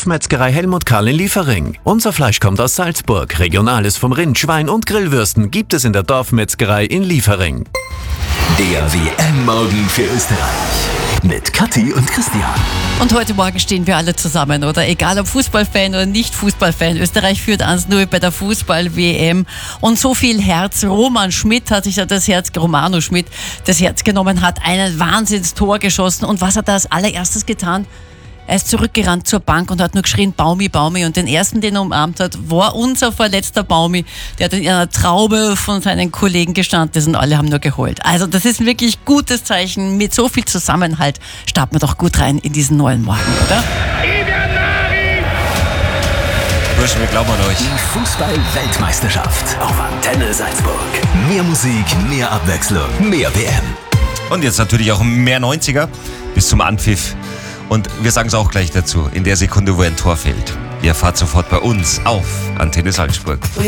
Dorfmetzgerei Helmut Karl in Liefering. Unser Fleisch kommt aus Salzburg. Regionales vom Rind, Schwein und Grillwürsten gibt es in der Dorfmetzgerei in Liefering. Der WM-Morgen für Österreich mit Kathi und Christian. Und heute Morgen stehen wir alle zusammen, oder? Egal ob Fußballfan oder nicht Fußballfan. Österreich führt 1-0 bei der Fußball-WM. Und so viel Herz. Romano Schmidt hat sich das Herz genommen, hat ein Wahnsinnstor geschossen. Und was hat er als allererstes getan? Er ist zurückgerannt zur Bank und hat nur geschrien, Baumi, Baumi. Und den ersten, den er umarmt hat, war unser verletzter Baumi. Der hat in einer Traube von seinen Kollegen gestanden ist und alle haben nur geheult. Also das ist ein wirklich gutes Zeichen. Mit so viel Zusammenhalt starten wir doch gut rein in diesen neuen Morgen, oder? Burschen, wir glauben an euch. Die Fußball-Weltmeisterschaft auf Antenne Salzburg. Mehr Musik, mehr Abwechslung, mehr WM. Und jetzt natürlich auch mehr 90er bis zum Anpfiff. Und wir sagen es auch gleich dazu, in der Sekunde, wo ein Tor fällt. Ihr erfahrt sofort bei uns auf Antenne Salzburg.